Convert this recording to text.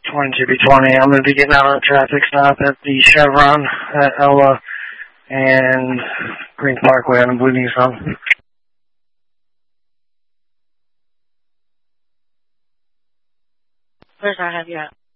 22B20. I'm going to be getting out on a traffic stop at the Chevron at Ella and Green Parkway on the Blue Nissan. Where's I have you at?